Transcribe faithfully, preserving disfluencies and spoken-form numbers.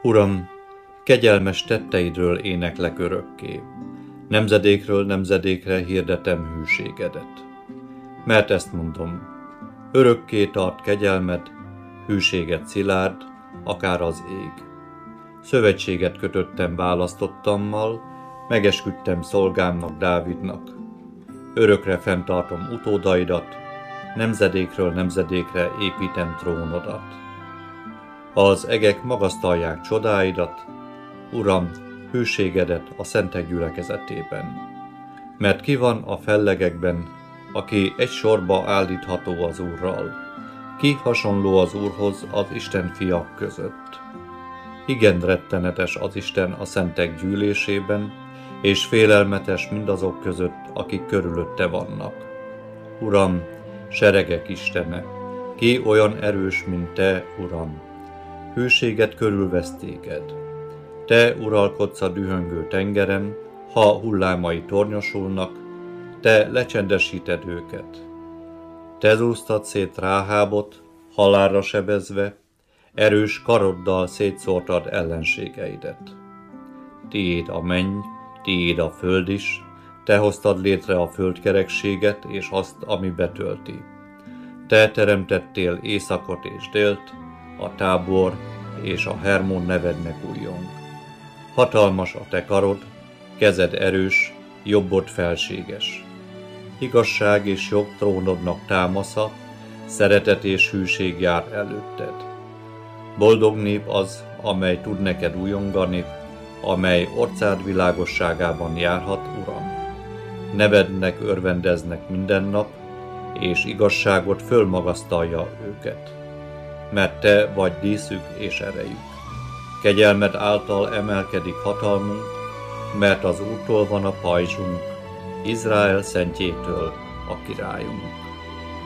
Uram, kegyelmes tetteidről éneklek örökké, nemzedékről nemzedékre hirdetem hűségedet. Mert ezt mondom, örökké tart kegyelmed, hűséged szilárd, akár az ég. Szövetséget kötöttem választottammal, megesküdtem szolgámnak, Dávidnak. Örökre fenntartom utódaidat, nemzedékről nemzedékre építem trónodat. Az egek magasztalják csodáidat, Uram, hűségedet a szentek gyülekezetében. Mert ki van a fellegekben, aki egy sorba állítható az Úrral, ki hasonló az Úrhoz az Isten fiak között. Igen rettenetes az Isten a szentek gyűlésében, és félelmetes mindazok között, akik körülötte vannak. Uram, seregek Istene, ki olyan erős, mint Te, Uram? Hűséget körülvesz téged. Te uralkodsz a dühöngő tengeren, ha hullámai tornyosulnak, Te lecsendesíted őket. Te zúztad szét Ráhábot, halálra sebezve, erős karoddal szétszórtad ellenségeidet. Tiéd a menny, tiéd a föld is, Te hoztad létre a földkerekséget és azt, ami betölti. Te teremtettél északot és délt, a Tábor és a Hermon nevednek újjong. Hatalmas a te karod, kezed erős, jobbod felséges. Igazság és jog trónodnak támasza, szeretet és hűség jár előtted. Boldog nép az, amely tud neked újongani, amely orcád világosságában járhat, Uram. Nevednek örvendeznek minden nap, és igazságot fölmagasztalja őket. Mert Te vagy díszük és erejük. Kegyelmed által emelkedik hatalmunk, mert az Úrtól van a pajzsunk, Izrael szentjétől a királyunk.